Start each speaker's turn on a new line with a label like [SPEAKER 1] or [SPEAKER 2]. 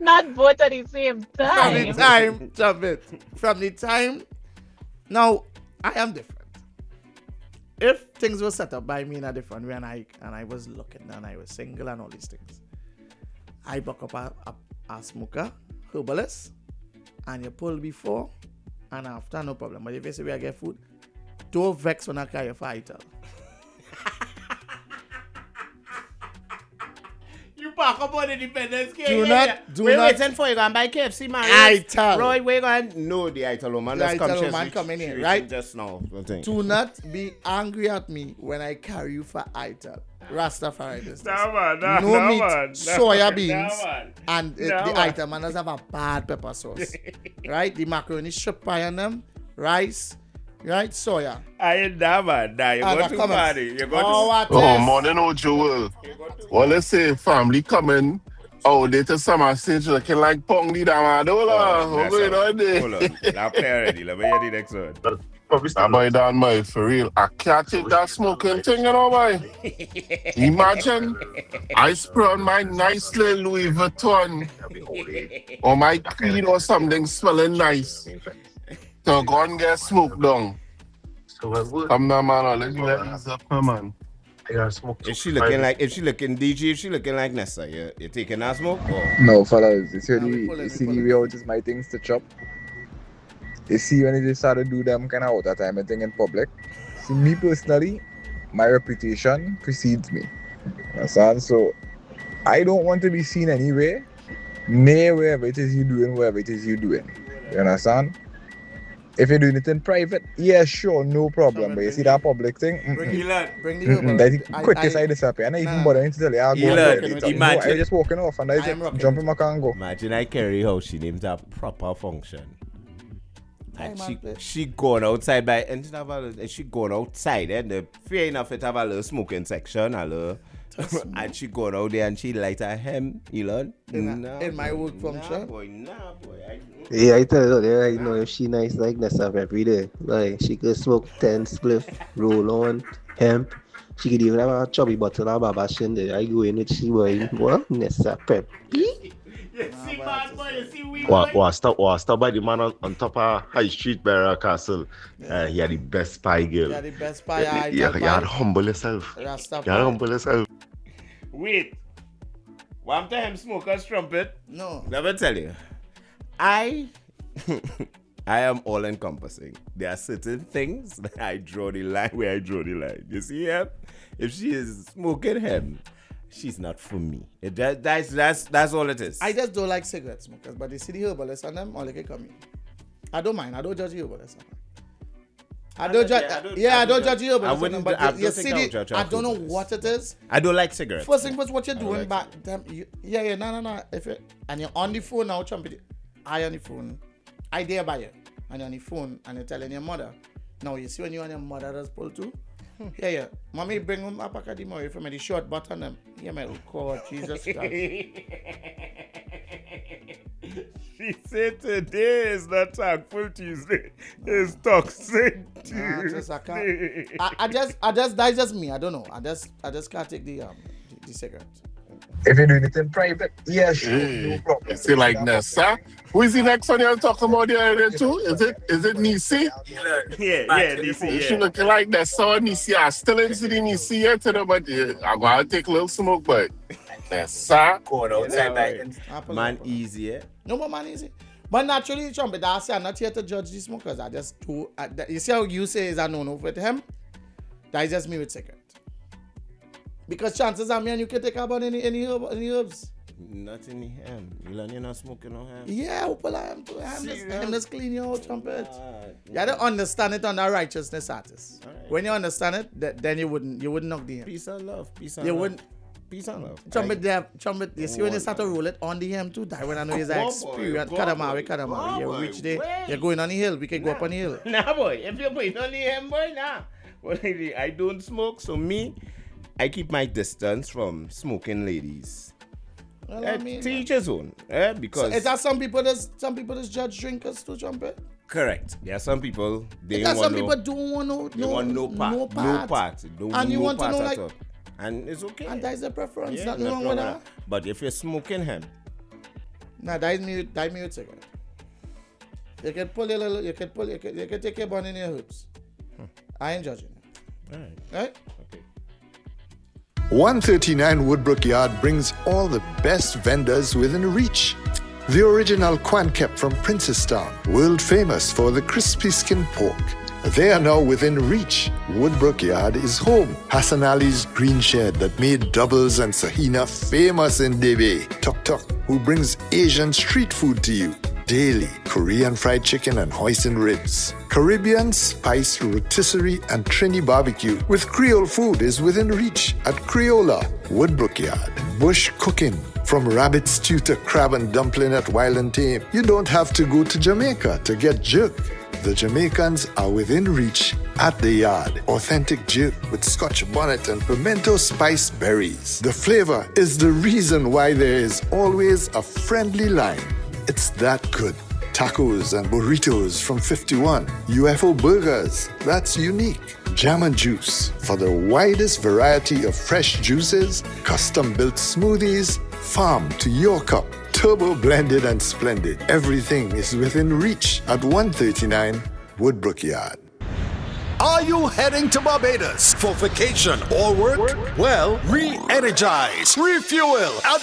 [SPEAKER 1] Not both at the same
[SPEAKER 2] From the
[SPEAKER 1] time.
[SPEAKER 2] time, trumpet. From the time. Now, I am different. If things were set up by me in a different way and I was looking and I was single and all these things, I buck up a smoker, herbalist, and you pull before and after, no problem. But if you say we get food, don't vex when I carry for ital.
[SPEAKER 3] You park up on Independence Day.
[SPEAKER 2] Do not.
[SPEAKER 3] Waiting for you, go and buy KFC, man.
[SPEAKER 2] Ital.
[SPEAKER 3] Roy, we going. No, the Ital man.
[SPEAKER 2] The
[SPEAKER 3] Let's come.
[SPEAKER 2] Ital man coming in, right?
[SPEAKER 3] Just now.
[SPEAKER 2] Do not be angry at me when I carry you for ital. Rastafari business. No meat, soya beans, and the item man does have a bad pepper sauce. Right? The macaroni strip pie and them, rice, right? Soya.
[SPEAKER 3] I ain't that man. Nah, you go to party. You go to.
[SPEAKER 4] Oh, morning, old Joel. Well, let's say family coming. Oh, they to summer stage looking like Pong di Damadola. What's going on there?
[SPEAKER 3] Hold on. Now play already. Let me hear the next one.
[SPEAKER 4] That boy down, boy, for real. I can't take that smoking thing, you know, boy. Imagine I spray on my nice little Louis Vuitton or my Creed or something smelling nice. So go and get smoked down. Come now, man. Let me ease up, man.
[SPEAKER 3] Is she looking like, if she looking DG, if she looking like Nessa, you taking that smoke? Or?
[SPEAKER 5] No, fellas, you see the way out is my things to chop. You see when they start to do them kind of out of time and thing in public. See, me personally, my reputation precedes me. Understand? So, I don't want to be seen anywhere, near wherever it is you doing, wherever it is you doing. You understand? If you're doing it in private, yeah, sure, no problem. But you see that public thing,
[SPEAKER 2] Bring the
[SPEAKER 5] that's the quickest I disappear. And I even bothering to tell you, I'll go
[SPEAKER 3] Imagine.
[SPEAKER 5] I just walking off and I just jump in my car and go.
[SPEAKER 3] Imagine I carry how she named a proper function. And she going outside by and she going outside and the fair enough it have a little smoking section, a little and she going out there and she light a hem, Elon.
[SPEAKER 2] In my work function.
[SPEAKER 3] Nah, boy.
[SPEAKER 6] Yeah, I tell you, I know if she nice like Nessa every day. Like she could smoke 10 spliff, roll on, hemp. She could even have a chubby bottle of babash in there. I go in with she boy, what? Nessa prep.
[SPEAKER 3] You see, bad boy, you see, we
[SPEAKER 7] stop by the man on top of High Street Barra Castle. He had the best pie girl.
[SPEAKER 2] Yeah, the best pie.
[SPEAKER 7] You had to humble yourself. You had to humble yourself.
[SPEAKER 3] Wait. Want to him smoke a trumpet?
[SPEAKER 2] No.
[SPEAKER 3] Let me tell you. I am all encompassing. There are certain things that I draw the line where I draw the line. You see him? If she is smoking him, she's not for me. That's all it is.
[SPEAKER 2] I just don't like cigarette smokers, but you see the herbalists and them, all they can come in. I don't mind. I don't judge the herbalists. I don't judge the herbalists. But you see, I don't know what it is.
[SPEAKER 3] I don't like cigarettes.
[SPEAKER 2] First thing was what you're doing back them. No. If you and you're on the phone now, trumpet. I on the phone. I dare by you. And you're on the phone and you're telling your mother. Now you see when you and your mother does pull too. Yeah. Mommy bring him a pack of the money for me, the short button them. Yeah, my God, Jesus Christ.
[SPEAKER 3] She said today is not Thankful Tuesday. It's Toxic Tuesday.
[SPEAKER 2] That's just me. I don't know. I just can't take the cigarette.
[SPEAKER 5] If you're doing it in private, yeah, sure, no problem.
[SPEAKER 4] You see like Nessa? Who is the next one you're talking about the other too? Is it Nisi?
[SPEAKER 3] Yeah, Nisi.
[SPEAKER 4] She looking like Nessa Nisi. I still ain't see the Nisi yet today, but I'm going to take a little smoke, but Nessa.
[SPEAKER 6] Going outside
[SPEAKER 3] Man easy, eh?
[SPEAKER 2] No more man easy. But naturally, trumpet, I say I'm not here to judge the smokers. I just do. You see how you say is a no with him? That is just me with cigarette. Because chances are me and you can take about any herbs.
[SPEAKER 3] Not in the ham. You're not smoking no ham.
[SPEAKER 2] Yeah, well, I'm just clean your whole trumpet. You don't understand it on the righteousness artist. Right. When you understand it, then you wouldn't knock the ham.
[SPEAKER 3] Peace and love. Peace and
[SPEAKER 2] you
[SPEAKER 3] love.
[SPEAKER 2] wouldn't.
[SPEAKER 3] Peace and love.
[SPEAKER 2] Trumpet, you see when you start to roll it on the hem too, that when I know it's an experience. Kadamawi. You reach there, you're going on the hill. We can go up on the hill.
[SPEAKER 3] Nah, boy. If you're going on the hem, boy, nah. Well, I don't smoke, so I keep my distance from smoking ladies.
[SPEAKER 2] Well, I mean,
[SPEAKER 3] to each his own. Because
[SPEAKER 2] so is that some people that judge drinkers too, trumpet?
[SPEAKER 3] Correct. There are some people
[SPEAKER 2] people don't want no part.
[SPEAKER 3] And you want to know like, and it's okay.
[SPEAKER 2] And that's the preference.
[SPEAKER 3] Yeah,
[SPEAKER 2] nothing wrong with that.
[SPEAKER 3] But if you're smoking him,
[SPEAKER 2] Nah, that mute cigarette. You can pull your little, you can take your bun in your hoops. I ain't judging you. Right?
[SPEAKER 3] Okay.
[SPEAKER 1] 139 Woodbrook Yard brings all the best vendors within reach. The original Quan Kep from Princestown, world famous for the crispy skin pork. They are now within reach. Woodbrook Yard is home. Hassan Ali's green shed that made doubles and Sahina famous in Debe. Tok Tok, who brings Asian street food to you daily. Korean fried chicken and hoisin ribs. Caribbean spice rotisserie and Trini barbecue with Creole food is within reach at Creola, Woodbrook Yard. Bush cooking. From rabbit stew to crab and dumpling at Wild and Tame. You don't have to go to Jamaica to get jerk. The Jamaicans are within reach at the yard. Authentic jerk with Scotch bonnet and pimento spice berries. The flavor is the reason why there is always a friendly line. It's that good. Tacos and burritos from 51. UFO burgers, that's unique. Jam and juice for the widest variety of fresh juices, custom-built smoothies, farm to your cup. Turbo blended and splendid. Everything is within reach at 139 Woodbrook Yard.
[SPEAKER 8] Are you heading to Barbados for vacation or work? Well, re-energize, refuel, and